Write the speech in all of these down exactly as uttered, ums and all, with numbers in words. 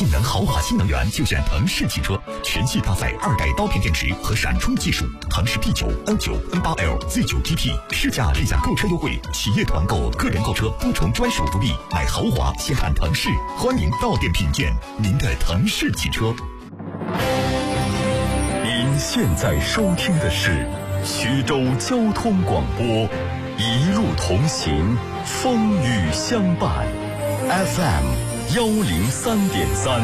性能豪华新能源就选腾势汽车，全系搭载二代刀片电池和闪充技术，腾势 P 九、N 九、N 八 L、Z 九 G T 试驾立享购车优惠，企业团购、个人购车多重专属福利，买豪华先看腾势，欢迎到店品鉴您的腾势汽车。您现在收听的是徐州交通广播，一路同行，风雨相伴 ，F M 幺零三点三。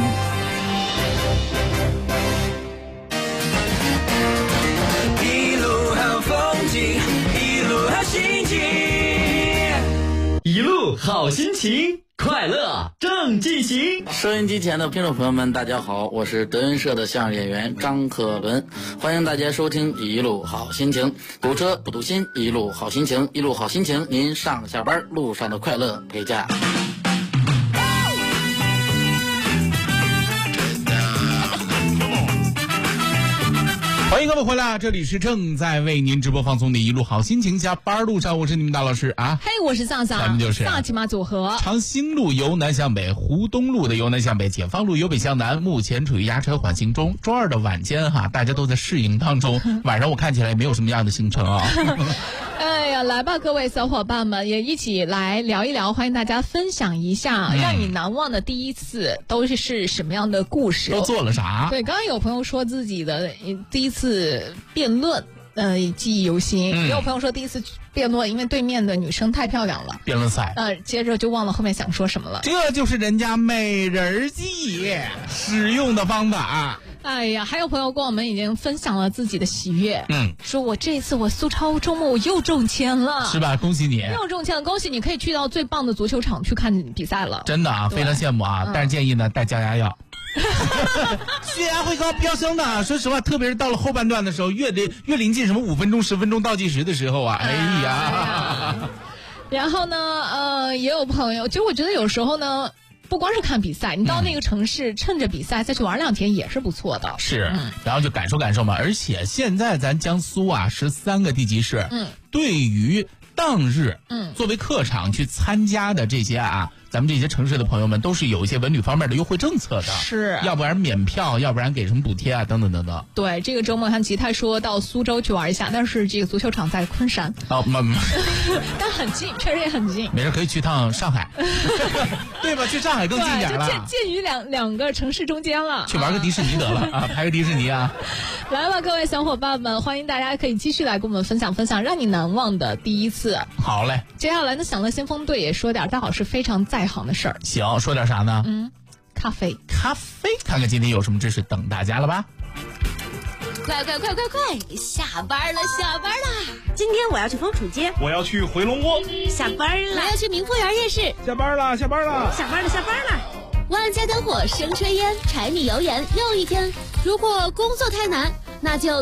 一路好风景，一路好心情， 一路好心情。快乐正进行。 收音机前的听众朋友们，大家好，我是德云社的相声演员张可伦，欢迎大家收听一路好心情。堵车不堵心，一路好心情，一路好心情，您上下班路上的快乐陪驾。 欢迎各位回来，这里是正在为您直播放送的一路好心情，下班路上，我是你们大老师啊。 嘿，我是萨萨， 咱们就是萨琪玛组合。 长兴路由南向北，湖东路的由南向北，解放路由北向南，目前处于压车缓行中。周二的晚间哈，大家都在适应当中。晚上我看起来也没有什么样的行程啊。 哎呀，来吧，各位小伙伴们，也一起来聊一聊，欢迎大家分享一下、嗯、让你难忘的第一次都是是什么样的故事， 都做了啥？ 对，刚刚有朋友说自己的第一次辩论呃，记忆犹新、嗯、也有朋友说第一次辩论因为对面的女生太漂亮了， 辩论赛呃，接着就忘了后面想说什么了。 这就是人家美人计使用的方法。 哎呀，还有朋友跟我们已经分享了自己的喜悦， 嗯， 说我这次我苏超周末我又中签了， 是吧？恭喜你， 又中签了，恭喜你可以去到最棒的足球场去看比赛了， 真的啊，非常羡慕啊、嗯！但是建议呢，带降压药。血压会高飙升的，说实话，特别是到了后半段的时候，越临越临近什么五分钟、十分钟倒计时的时候啊，哎呀！哎呀然后呢，呃，也有朋友，其实我觉得有时候呢。不光是看比赛，你到那个城市、嗯、趁着比赛再去玩两天也是不错的。 是、嗯，然后就感受感受嘛。而且现在咱江苏啊，十三个地级市，嗯，对于当日，嗯，作为客场去参加的这些啊，咱们这些城市的朋友们都是有一些文旅方面的优惠政策的， 是， 要不然免票，要不然给什么补贴啊，等等等等。 对，这个周末看吉泰说到苏州去玩一下，但是这个足球场在昆山。 哦，嗯， 但很近，确实也很近。 没事，可以去趟上海，对吧？去上海更近点了， 就介介于两两个城市中间了。 去玩个迪士尼得了啊，拍个迪士尼啊！ 来吧，各位小伙伴们，欢迎大家可以继续来跟我们分享分享让你难忘的第一次。 好嘞， 接下来呢，享乐先锋队也说点大好是非常在行的事儿。 行，说点啥呢？ 嗯，咖啡， 咖啡，看看今天有什么知识等大家了吧。 快快快快快，下班了下班了！ 今天我要去枫楚街， 我要去回龙窝， 下班了； 我要去明富园夜市， 下班了下班了， 下班了下班了。 万家灯火生炊烟，柴米油盐又一天。如果工作太难，那就